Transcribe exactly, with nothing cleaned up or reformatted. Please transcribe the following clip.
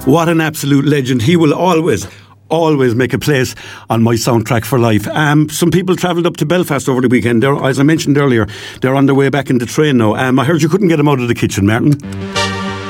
What an absolute legend. He will always, always make a place on my soundtrack for life. Um, some people travelled up to Belfast over the weekend. They're, as I mentioned earlier, they're on their way back in the train now. Um, I heard you couldn't get them out of the kitchen, Martin.